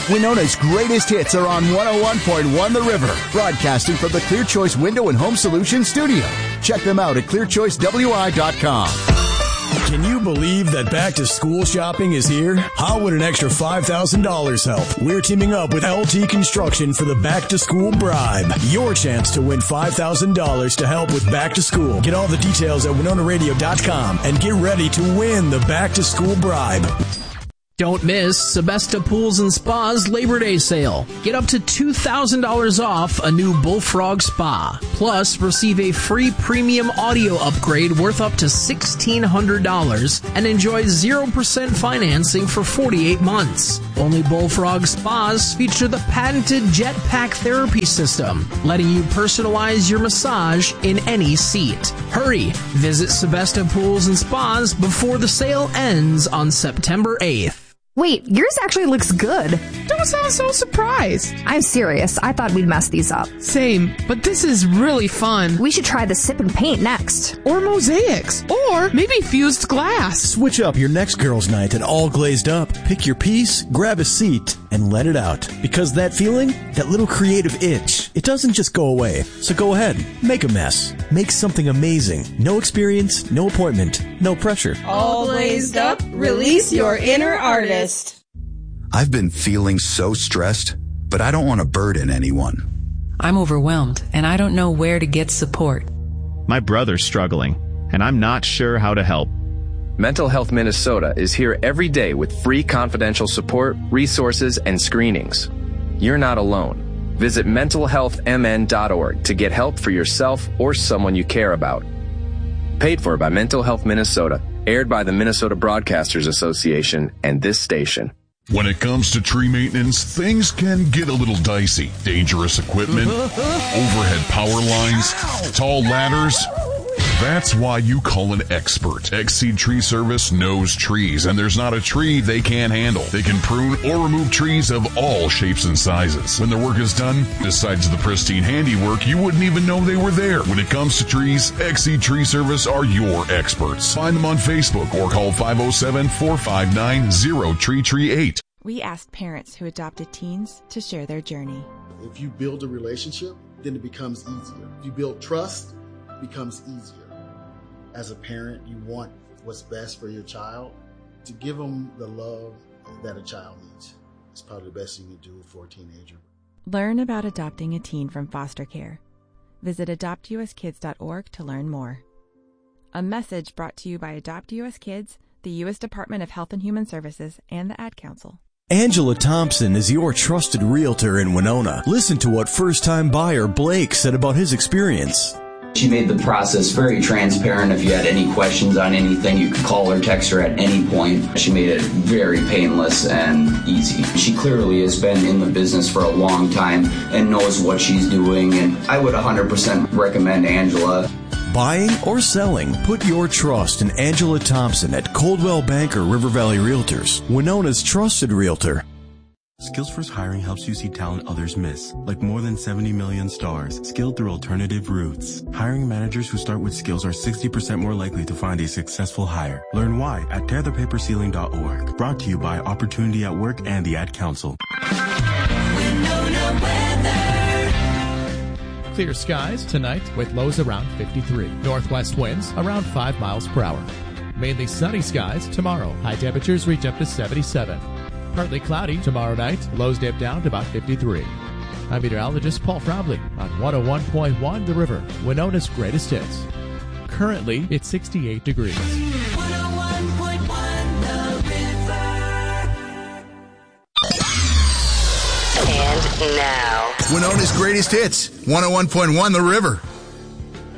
Winona's greatest hits are on 101.1 The River, broadcasting from the Clear Choice Window and Home Solutions studio. Check them out at clearchoicewi.com. Can you believe that back-to-school shopping is here? How would an extra $5,000 help? We're teaming up with LT Construction for the back-to-school bribe. Your chance to win $5,000 to help with back-to-school. Get all the details at WinonaRadio.com and get ready to win the back-to-school bribe. Don't miss Sebesta Pools and Spa's Labor Day sale. Get up to $2,000 off a new Bullfrog Spa. Plus, receive a free premium audio upgrade worth up to $1,600 and enjoy 0% financing for 48 months. Only Bullfrog Spas feature the patented Jetpack therapy system, letting you personalize your massage in any seat. Hurry! Visit Sebesta Pools and Spas before the sale ends on September 8th. Wait, yours actually looks good. Don't sound so surprised. I'm serious. I thought we'd mess these up. Same, but this is really fun. We should try the sip and paint next. Or mosaics. Or maybe fused glass. Switch up your next girls' night and all glazed up. Pick your piece, grab a seat, and let it out. Because that feeling, that little creative itch, it doesn't just go away. So go ahead, make a mess. Make something amazing. No experience, no appointment, no pressure. All glazed up, release your inner artist. I've been feeling so stressed, but I don't want to burden anyone. I'm overwhelmed, and I don't know where to get support. My brother's struggling, and I'm not sure how to help. Mental Health Minnesota is here every day with free confidential support, resources, and screenings. You're not alone. Visit mentalhealthmn.org to get help for yourself or someone you care about. Paid for by Mental Health Minnesota, aired by the Minnesota Broadcasters Association and this station. When it comes to tree maintenance, things can get a little dicey. Dangerous equipment, overhead power lines, tall ladders. That's why you call an expert. Exceed Tree Service knows trees, and there's not a tree they can't handle. They can prune or remove trees of all shapes and sizes. When their work is done, besides the pristine handiwork, you wouldn't even know they were there. When it comes to trees, Exceed Tree Service are your experts. Find them on Facebook or call 507-459-0338. We asked parents who adopted teens to share their journey. If you build a relationship, then it becomes easier. If you build trust, it becomes easier. As a parent, you want what's best for your child. To give them the love that a child needs. It's probably the best thing you can do for a teenager. Learn about adopting a teen from foster care. Visit adoptuskids.org to learn more. A message brought to you by Adopt US Kids, the U.S. Department of Health and Human Services, and the Ad Council. Angela Thompson is your trusted realtor in Winona. Listen to what first-time buyer Blake said about his experience. She made the process very transparent. If you had any questions on anything, you could call or text her at any point. She made it very painless and easy. She clearly has been in the business for a long time and knows what she's doing, and I would 100% recommend Angela. Buying or selling, put your trust in Angela Thompson at Coldwell Banker River Valley Realtors, Winona's trusted realtor. Skills First Hiring helps you see talent others miss, like more than 70 million stars, skilled through alternative routes. Hiring managers who start with skills are 60% more likely to find a successful hire. Learn why at tearthepaperceiling.org. Brought to you by Opportunity at Work and the Ad Council. Clear skies tonight with lows around 53. Northwest winds around 5 miles per hour. Mainly sunny skies tomorrow. High temperatures reach up to 77. Partly cloudy tomorrow night. Lows dip down to about 53. I'm meteorologist Paul Frobley on 101.1 The River, Winona's greatest hits. Currently, it's 68 degrees. 101.1 The River. And now, Winona's greatest hits, 101.1 The River.